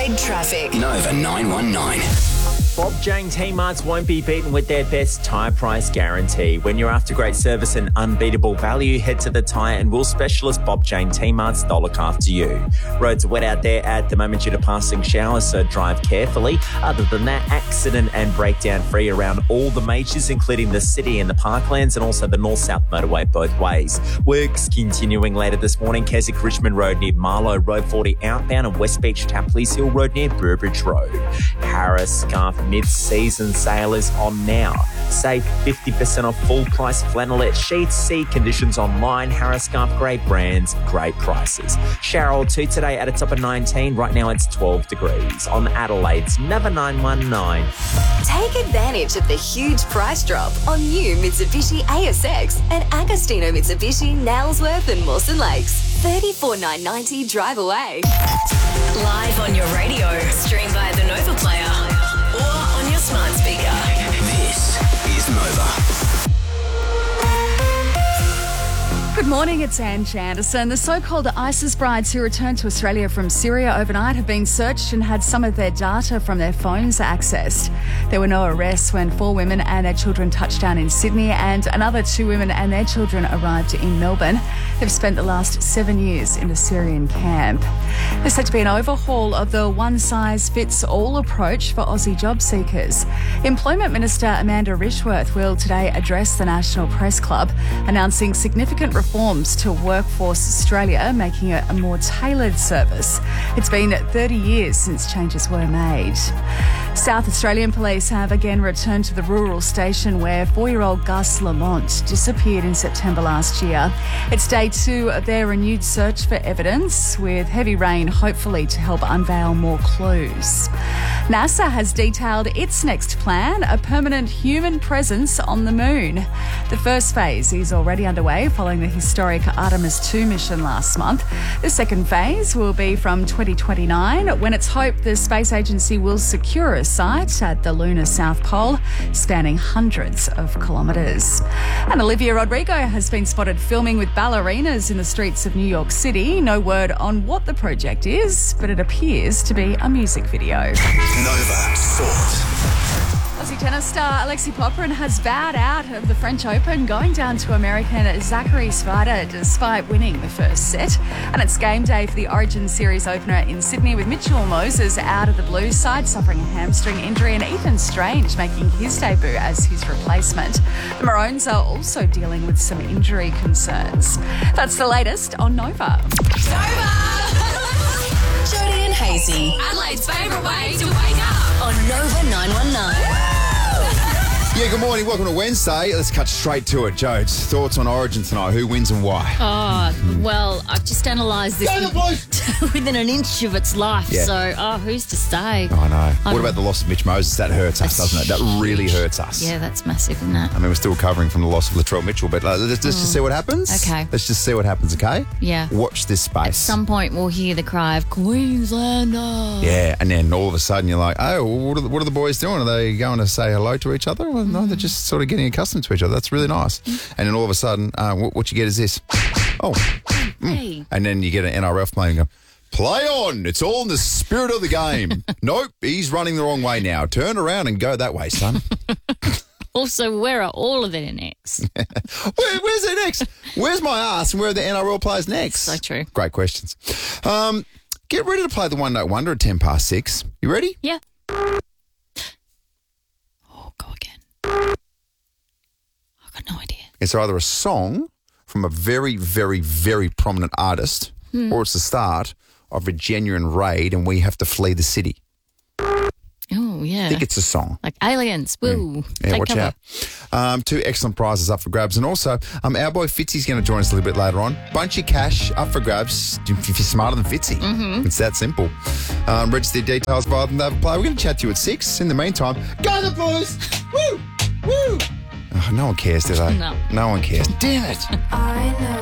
Adelaide traffic. Nova 919. Bob Jane T-Marts won't be beaten with their best tyre price guarantee. When you're after great service and unbeatable value, head to the tyre and wheel specialist Bob Jane T-Marts. They'll look after you. Roads are wet out there at the moment due to passing showers, so drive carefully. Other than that, accident and breakdown free around all the majors, including the city and the parklands, and also the north-south motorway both ways. Works continuing later this morning. Keswick Richmond Road near Marlow, Road 40 outbound, and West Beach Tapleys Hill Road near Burbridge Road. Harris Scarf mid-season sale is on now. Save 50% off full-price flannelette sheets. See conditions online. Harris Scarf, great brands, great prices. Shower or two today at a top of 19. Right now it's 12 degrees. On Adelaide's Nova 919. Take advantage of the huge price drop on new Mitsubishi ASX and Agostino Mitsubishi Nailsworth and Mawson Lakes. $34,990 drive away. Live on your radio. Stream via the Nova Player or on your smart speaker. This is Nova. Good morning, it's Anne Chanderson. The so-called ISIS brides who returned to Australia from Syria overnight have been searched and had some of their data from their phones accessed. There were no arrests when 4 women and their children touched down in Sydney, and another 2 women and their children arrived in Melbourne. They've spent the last 7 years in a Syrian camp. There's said to be an overhaul of the one-size-fits-all approach for Aussie job seekers. Employment Minister Amanda Rishworth will today address the National Press Club, announcing significant reforms to Workforce Australia, making it a more tailored service. It's been 30 years since changes were made. South Australian police have again returned to the rural station where 4-year-old Gus Lamont disappeared in September last year. It's day 2 of their renewed search for evidence, with heavy rain hopefully to help unveil more clues. NASA has detailed its next plan, a permanent human presence on the moon. The first phase is already underway following the historic Artemis 2 mission last month. The second phase will be from 2029, when it's hoped the space agency will secure a site at the lunar South Pole, spanning hundreds of kilometres. And Olivia Rodrigo has been spotted filming with ballerinas in the streets of New York City. No word on what the project is, but it appears to be a music video. Nova Sport. Aussie tennis star Alexei Popyrin has bowed out of the French Open, going down to American Zachary Spider despite winning the first set. And it's game day for the Origin Series opener in Sydney, with Mitchell Moses out of the Blues side suffering a hamstring injury, and Ethan Strange making his debut as his replacement. The Maroons are also dealing with some injury concerns. That's the latest on Nova. Nova! Jody and Hazy. Adelaide's favourite way to wake up on Nova 919. Yeah, good morning. Welcome to Wednesday. Let's cut straight to it. Jodes, thoughts on Origin tonight? Who wins and why? Oh, well, I've just analysed this within an inch of its life. Yeah. So, who's to say? I know. What about the loss of Mitch Moses? That hurts us, doesn't it? That really hurts us. Yeah, that's massive, isn't it? I mean, we're still recovering from the loss of Latrell Mitchell, but let's just see what happens. Okay. Let's just see what happens, okay? Yeah. Watch this space. At some point, we'll hear the cry of Queenslander. Yeah, and then all of a sudden you're like, oh, well, what are the boys doing? Are they going to say hello to each other? Well, no, they're just sort of getting accustomed to each other. That's really nice. And then all of a sudden, what you get is this. Oh. Hey. And then you get an NRL player and go, play on. It's all in the spirit of the game. Nope, he's running the wrong way now. Turn around and go that way, son. Also, where are all of their necks? Where's their next? Where's my ass and where are the NRL players next? So true. Great questions. Get ready to play the One Note Wonder at 10 past 6. You ready? Yeah. Oh, go again. I've got no idea. It's either a song from a very, very, very prominent artist or it's the start of a genuine raid and we have to flee the city. Oh, yeah. I think it's a song. Like aliens. Woo. Yeah, Take watch cover. out. 2 excellent prizes up for grabs. And also, our boy Fitzy's going to join us a little bit later on. Bunch of cash up for grabs if you're smarter than Fitzy. It's that simple. Register details via the Nova Play. We're going to chat to you at 6. In the meantime, go the Blues! Woo! Woo! Oh, no one cares, do they? No. No one cares. Damn it. I know.